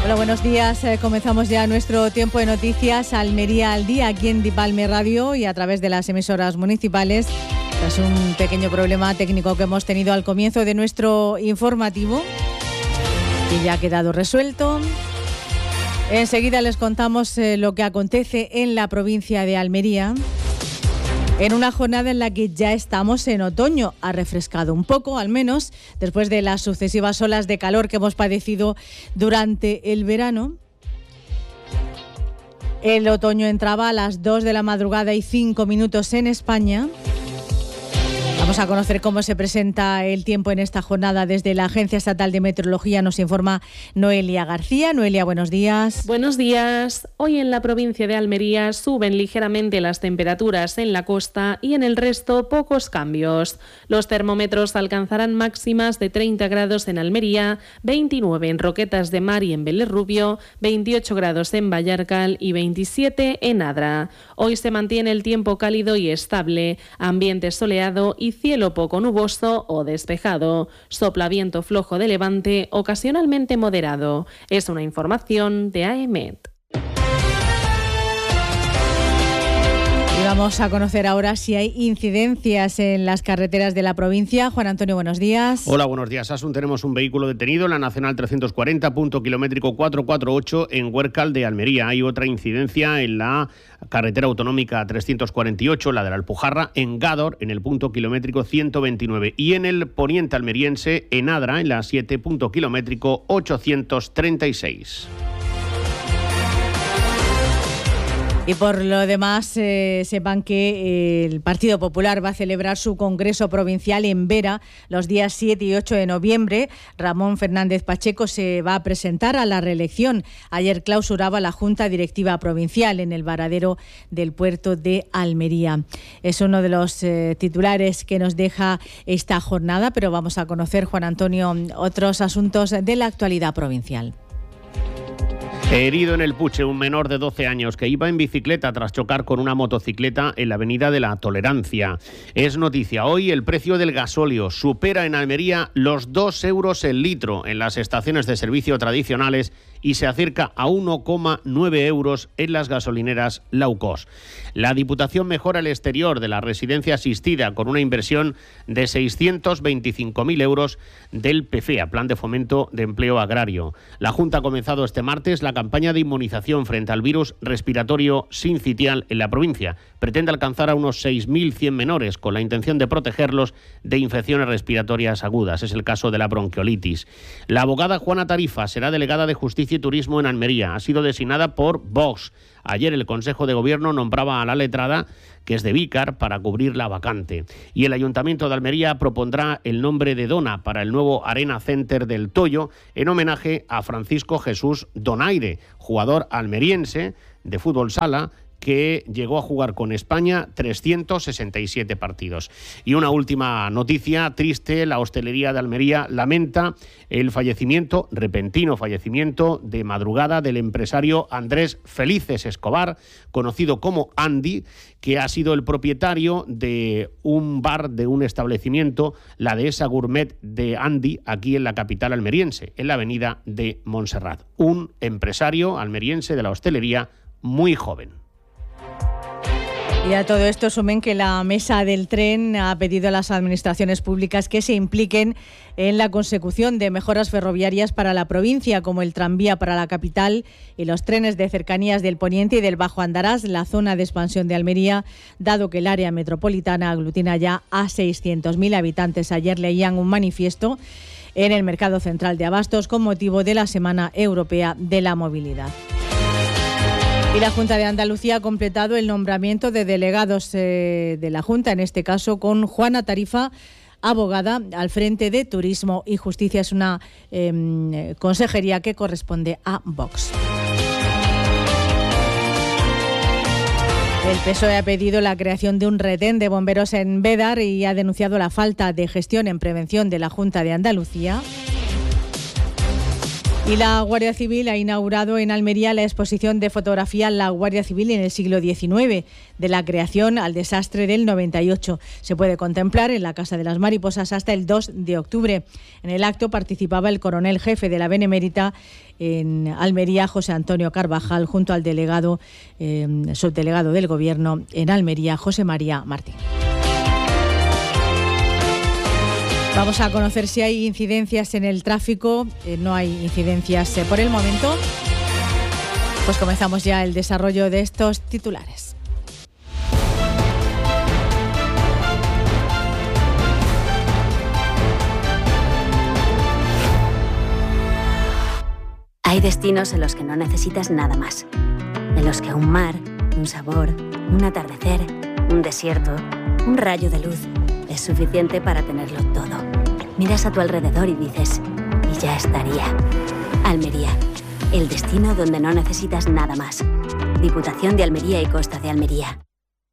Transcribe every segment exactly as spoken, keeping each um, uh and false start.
Hola, buenos días. Eh, comenzamos ya nuestro tiempo de noticias Almería al día aquí en Dipalme Radio y a través de las emisoras municipales. Es un pequeño problema técnico que hemos tenido al comienzo de nuestro informativo y ya ha quedado resuelto. Enseguida les contamos eh, lo que acontece en la provincia de Almería en una jornada en la que ya estamos en otoño. Ha refrescado un poco, al menos, después de las sucesivas olas de calor que hemos padecido durante el verano. El otoño entraba a las dos de la madrugada y cinco minutos en España. Vamos a conocer cómo se presenta el tiempo en esta jornada desde la Agencia Estatal de Meteorología. Nos informa Noelia García. Noelia, buenos días. Buenos días. Hoy en la provincia de Almería suben ligeramente las temperaturas en la costa y en el resto pocos cambios. Los termómetros alcanzarán máximas de treinta grados en Almería, veintinueve en Roquetas de Mar y en Vélez Rubio, veintiocho grados en Vallarcal y veintisiete en Adra. Hoy se mantiene el tiempo cálido y estable, ambiente soleado y cielo poco nuboso o despejado. Sopla viento flojo de levante, ocasionalmente moderado. Es una información de AEMET. Y vamos a conocer ahora si hay incidencias en las carreteras de la provincia. Juan Antonio, buenos días. Hola, buenos días. Asun, tenemos un vehículo detenido en la Nacional trescientos cuarenta, punto kilométrico cuatrocientos cuarenta y ocho en Huércal de Almería. Hay otra incidencia en la carretera autonómica trescientos cuarenta y ocho, la de la Alpujarra, en Gádor, en el punto kilométrico ciento veintinueve. Y en el poniente almeriense, en Adra, en la siete, punto kilométrico ochocientos treinta y seis. Y por lo demás, eh, sepan que eh, el Partido Popular va a celebrar su Congreso Provincial en Vera los días siete y ocho de noviembre. Ramón Fernández Pacheco se va a presentar a la reelección. Ayer clausuraba la Junta Directiva Provincial en el varadero del puerto de Almería. Es uno de los eh, titulares que nos deja esta jornada, pero vamos a conocer, Juan Antonio, otros asuntos de la actualidad provincial. Herido en el Puche, un menor de doce años que iba en bicicleta tras chocar con una motocicleta en la avenida de la Tolerancia. Es noticia. Hoy el precio del gasóleo supera en Almería los dos euros el litro en las estaciones de servicio tradicionales y se acerca a uno coma nueve euros en las gasolineras low cost. La Diputación mejora el exterior de la residencia asistida con una inversión de seiscientos veinticinco mil euros del P F E A, Plan de Fomento de Empleo Agrario. La Junta ha comenzado este martes la campaña de inmunización frente al virus respiratorio sincitial en la provincia. Pretende alcanzar a unos seis mil cien menores con la intención de protegerlos de infecciones respiratorias agudas. Es el caso de la bronquiolitis. La abogada Juana Tarifa será delegada de Justicia y Turismo en Almería. Ha sido designada por Vox. Ayer el Consejo de Gobierno nombraba a la letrada, que es de Vícar, para cubrir la vacante. Y el Ayuntamiento de Almería propondrá el nombre de Dona para el nuevo Arena Center del Toyo, en homenaje a Francisco Jesús Donaire, jugador almeriense de fútbol sala, que llegó a jugar con España trescientos sesenta y siete partidos. Y una última noticia triste: la hostelería de Almería lamenta el fallecimiento, repentino fallecimiento de madrugada del empresario Andrés Felices Escobar, conocido como Andy, que ha sido el propietario de un bar, de un establecimiento, la Dehesa Gourmet de Andy, aquí en la capital almeriense, en la avenida de Montserrat. Un empresario almeriense de la hostelería muy joven. Y a todo esto sumen que la Mesa del Tren ha pedido a las administraciones públicas que se impliquen en la consecución de mejoras ferroviarias para la provincia, como el tranvía para la capital y los trenes de cercanías del Poniente y del Bajo Andarás, la zona de expansión de Almería, dado que el área metropolitana aglutina ya a seiscientos mil habitantes. Ayer leían un manifiesto en el Mercado Central de Abastos con motivo de la Semana Europea de la Movilidad. Y la Junta de Andalucía ha completado el nombramiento de delegados eh, de la Junta, en este caso con Juana Tarifa, abogada, al frente de Turismo y Justicia. Es una eh, consejería que corresponde a Vox. El P S O E ha pedido la creación de un retén de bomberos en Bédar y ha denunciado la falta de gestión en prevención de la Junta de Andalucía. Y la Guardia Civil ha inaugurado en Almería la exposición de fotografía La Guardia Civil en el siglo diecinueve, de la creación al desastre del noventa y ocho. Se puede contemplar en la Casa de las Mariposas hasta el dos de octubre. En el acto participaba el coronel jefe de la Benemérita en Almería, José Antonio Carvajal, junto al delegado, eh, subdelegado del Gobierno en Almería, José María Martín. Vamos a conocer si hay incidencias en el tráfico. Eh, no hay incidencias eh, por el momento. Pues comenzamos ya el desarrollo de estos titulares. Hay destinos en los que no necesitas nada más. En los que un mar, un sabor, un atardecer, un desierto, un rayo de luz es suficiente para tenerlo todo. Miras a tu alrededor y dices, y ya estaría. Almería, el destino donde no necesitas nada más. Diputación de Almería y Costa de Almería.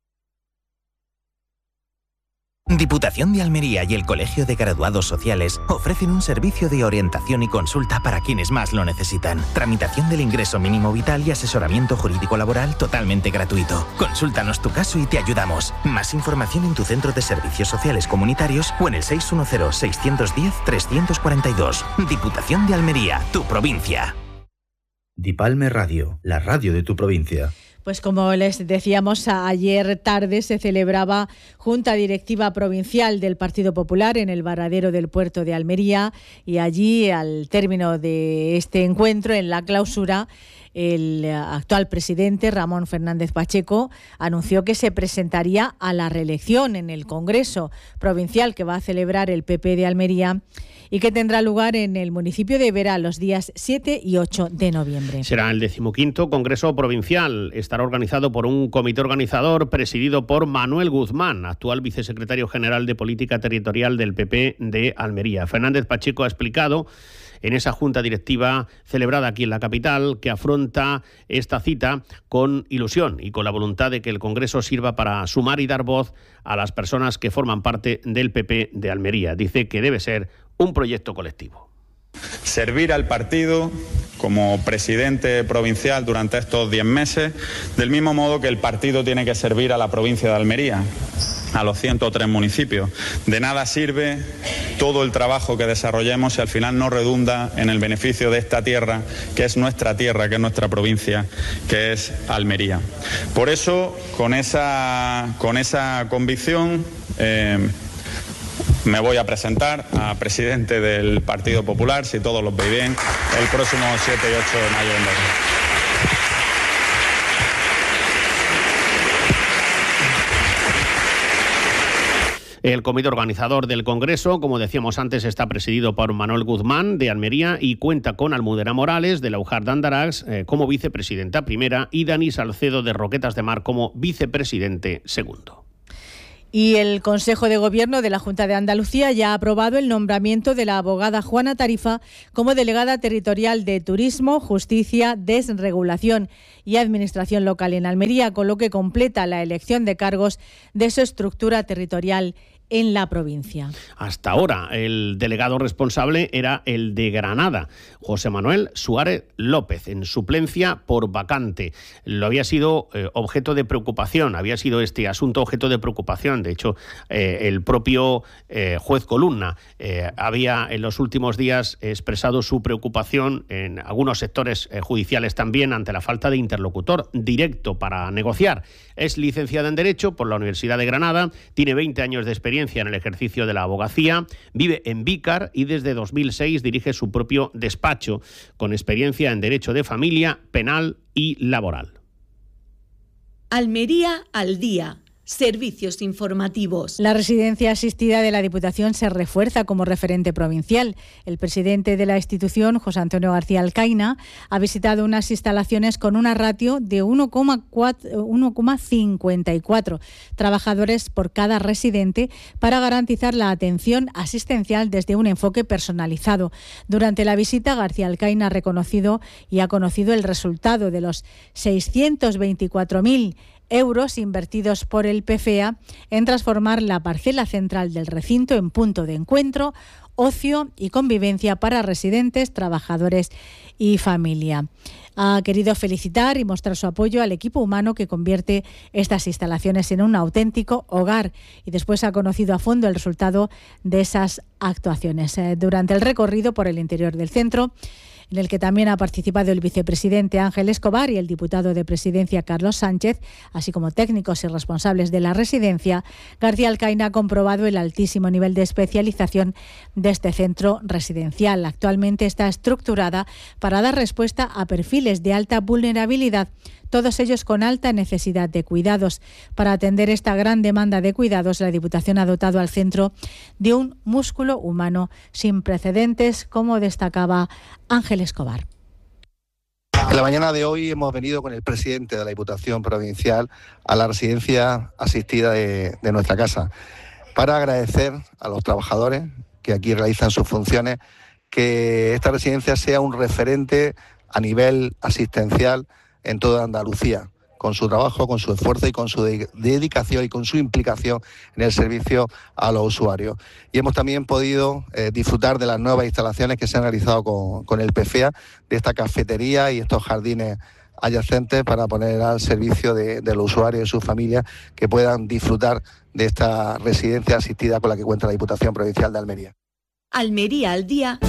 Diputación de Almería y el Colegio de Graduados Sociales ofrecen un servicio de orientación y consulta para quienes más lo necesitan. Tramitación del ingreso mínimo vital y asesoramiento jurídico laboral totalmente gratuito. Consúltanos tu caso y te ayudamos. Más información en tu centro de servicios sociales comunitarios o en el seis uno cero, seis uno cero, tres cuatro dos. Diputación de Almería, tu provincia. Dipalme Radio, la radio de tu provincia. Pues como les decíamos, ayer tarde se celebraba Junta Directiva Provincial del Partido Popular en el Varadero del Puerto de Almería, y allí, al término de este encuentro, en la clausura, el actual presidente, Ramón Fernández Pacheco, anunció que se presentaría a la reelección en el Congreso Provincial que va a celebrar el P P de Almería y que tendrá lugar en el municipio de Vera los días siete y ocho de noviembre. Será el decimoquinto Congreso Provincial. Estará organizado por un comité organizador presidido por Manuel Guzmán, actual vicesecretario general de Política Territorial del P P de Almería. Fernández Pacheco ha explicado en esa junta directiva celebrada aquí en la capital que afronta esta cita con ilusión y con la voluntad de que el Congreso sirva para sumar y dar voz a las personas que forman parte del P P de Almería. Dice que debe ser un proyecto colectivo. Servir al partido como presidente provincial durante estos diez meses, del mismo modo que el partido tiene que servir a la provincia de Almería, a los ciento tres municipios. De nada sirve todo el trabajo que desarrollemos si al final no redunda en el beneficio de esta tierra, que es nuestra tierra, que es nuestra provincia, que es Almería. Por eso, con esa, con esa convicción, eh, me voy a presentar a presidente del Partido Popular, si todos los veis bien, el próximo siete y ocho de mayo en Madrid. El comité organizador del Congreso, como decíamos antes, está presidido por Manuel Guzmán de Almería y cuenta con Almudena Morales de la Ujar de Andarax eh, como vicepresidenta primera y Dani Salcedo de Roquetas de Mar como vicepresidente segundo. Y el Consejo de Gobierno de la Junta de Andalucía ya ha aprobado el nombramiento de la abogada Juana Tarifa como delegada territorial de Turismo, Justicia, Desregulación y Administración Local en Almería, con lo que completa la elección de cargos de su estructura territorial en la provincia. Hasta ahora, el delegado responsable era el de Granada, José Manuel Suárez López, en suplencia por vacante. Lo había sido eh, objeto de preocupación, había sido este asunto objeto de preocupación. De hecho, eh, el propio eh, juez Columna eh, había en los últimos días expresado su preocupación en algunos sectores eh, judiciales también ante la falta de interlocutor directo para negociar. Es licenciada en Derecho por la Universidad de Granada, tiene veinte años de experiencia en el ejercicio de la abogacía, vive en Vícar y desde dos mil seis dirige su propio despacho, con experiencia en Derecho de Familia, Penal y Laboral. Almería al día. Servicios informativos. La residencia asistida de la Diputación se refuerza como referente provincial. El presidente de la institución, José Antonio García Alcaina, ha visitado unas instalaciones con una ratio de uno coma cincuenta y cuatro trabajadores por cada residente para garantizar la atención asistencial desde un enfoque personalizado. Durante la visita, García Alcaina ha reconocido y ha conocido el resultado de los seiscientos veinticuatro mil euros invertidos por el P F E A en transformar la parcela central del recinto en punto de encuentro, ocio y convivencia para residentes, trabajadores y familia. Ha querido felicitar y mostrar su apoyo al equipo humano que convierte estas instalaciones en un auténtico hogar, y después ha conocido a fondo el resultado de esas actuaciones. Durante el recorrido por el interior del centro, en el que también ha participado el vicepresidente Ángel Escobar y el diputado de Presidencia Carlos Sánchez, así como técnicos y responsables de la residencia, García Alcaina ha comprobado el altísimo nivel de especialización de este centro residencial. Actualmente está estructurada para dar respuesta a perfiles de alta vulnerabilidad, todos ellos con alta necesidad de cuidados. Para atender esta gran demanda de cuidados, la Diputación ha dotado al centro de un músculo humano sin precedentes, como destacaba Ángel Escobar. En la mañana de hoy hemos venido con el presidente de la Diputación Provincial a la residencia asistida de, de nuestra casa para agradecer a los trabajadores que aquí realizan sus funciones que esta residencia sea un referente a nivel asistencial en toda Andalucía, con su trabajo, con su esfuerzo y con su de- dedicación y con su implicación en el servicio a los usuarios. Y hemos también podido eh, disfrutar de las nuevas instalaciones que se han realizado con, con el P F E A, de esta cafetería y estos jardines adyacentes para poner al servicio de, de los usuarios y sus familias que puedan disfrutar de esta residencia asistida con la que cuenta la Diputación Provincial de Almería. Almería al día.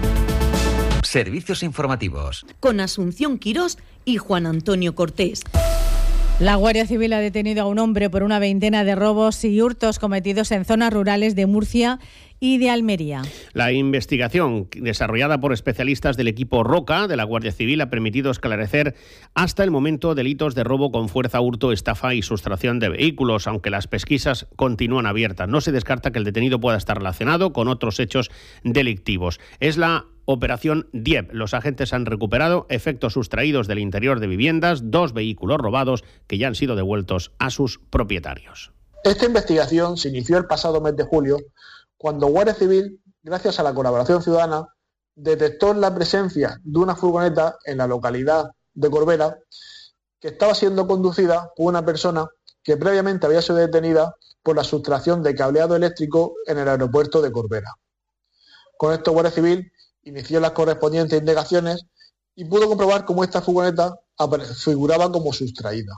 Servicios informativos. Con Asunción Quirós y Juan Antonio Cortés. La Guardia Civil ha detenido a un hombre por una veintena de robos y hurtos cometidos en zonas rurales de Murcia y de Almería. La investigación desarrollada por especialistas del equipo Roca de la Guardia Civil ha permitido esclarecer hasta el momento delitos de robo con fuerza, hurto, estafa y sustracción de vehículos, aunque las pesquisas continúan abiertas. No se descarta que el detenido pueda estar relacionado con otros hechos delictivos. Es la Operación Dieppe. Los agentes han recuperado efectos sustraídos del interior de viviendas, dos vehículos robados que ya han sido devueltos a sus propietarios. Esta investigación se inició el pasado mes de julio, cuando Guardia Civil, gracias a la colaboración ciudadana, detectó la presencia de una furgoneta en la localidad de Corbera que estaba siendo conducida por una persona que previamente había sido detenida por la sustracción de cableado eléctrico en el aeropuerto de Corbera. Con esto, Guardia Civil inició las correspondientes indagaciones y pudo comprobar cómo esta furgoneta figuraba como sustraída.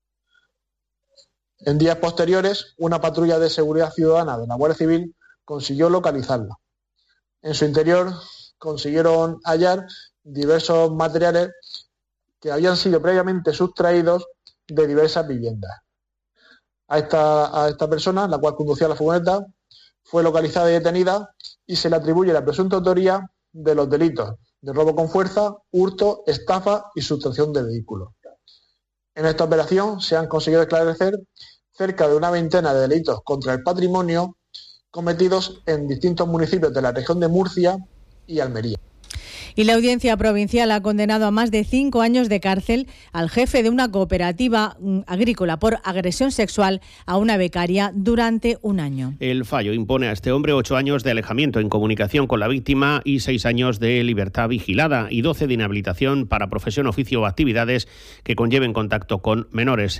En días posteriores, una patrulla de seguridad ciudadana de la Guardia Civil consiguió localizarla. En su interior consiguieron hallar diversos materiales que habían sido previamente sustraídos de diversas viviendas. A esta, a esta persona, la cual conducía la furgoneta, fue localizada y detenida y se le atribuye la presunta autoría de los delitos de robo con fuerza, hurto, estafa y sustracción de vehículos. En esta operación se han conseguido esclarecer cerca de una veintena de delitos contra el patrimonio cometidos en distintos municipios de la región de Murcia y Almería. Y la Audiencia Provincial ha condenado a más de cinco años de cárcel al jefe de una cooperativa agrícola por agresión sexual a una becaria durante un año. El fallo impone a este hombre ocho años de alejamiento en comunicación con la víctima y seis años de libertad vigilada y doce de inhabilitación para profesión, oficio o actividades que conlleven contacto con menores.